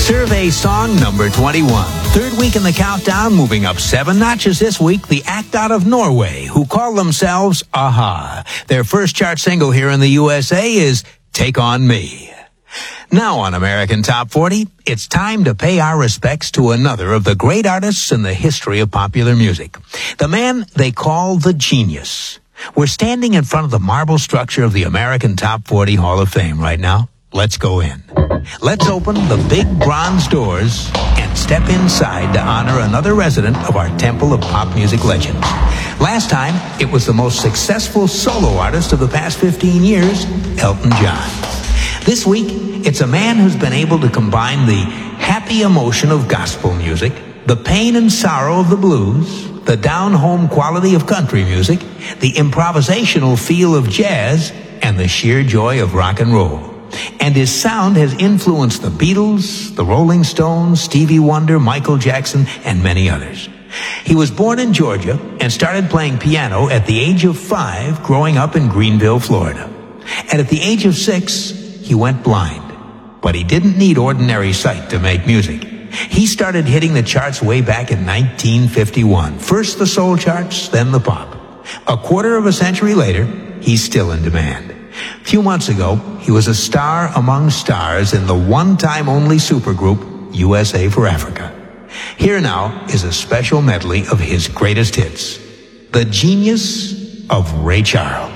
Survey song number 21. Third week in the countdown, moving up 7 notches this week, the act out of Norway, who call themselves a-ha. Their first chart single here in the USA is Take On Me. Now on American Top 40, it's time to pay our respects to another of the great artists in the history of popular music. The man they call the Genius. We're standing in front of the marble structure of the American Top 40 Hall of Fame right now. Let's go in. Let's open the big bronze doors and step inside to honor another resident of our Temple of Pop Music legends. Last time, it was the most successful solo artist of the past 15 years, Elton John. This week, it's a man who's been able to combine the happy emotion of gospel music, the pain and sorrow of the blues, the down-home quality of country music, the improvisational feel of jazz, and the sheer joy of rock and roll. And his sound has influenced the Beatles, the Rolling Stones, Stevie Wonder, Michael Jackson, and many others. He was born in Georgia and started playing piano at the age of 5, growing up in Greenville, Florida. And at the age of 6, he went blind. But he didn't need ordinary sight to make music. He started hitting the charts way back in 1951. First the soul charts, then the pop. A quarter of a century later, he's still in demand. A few months ago, he was a star among stars in the one-time only supergroup, USA for Africa. Here now is a special medley of his greatest hits, The Genius of Ray Charles.